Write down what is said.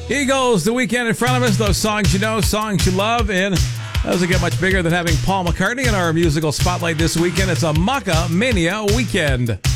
Here goes the weekend in front of us. Those songs you know, songs you love, and doesn't get much bigger than having Paul McCartney in our musical spotlight this weekend. It's a Macca Mania weekend.